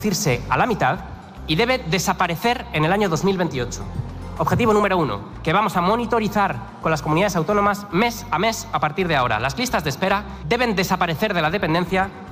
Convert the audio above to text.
reducirse a la mitad y debe desaparecer en el año 2028. Objetivo número 1, que vamos a monitorizar con las comunidades autónomas mes a mes a partir de ahora. Las listas de espera deben desaparecer de la dependencia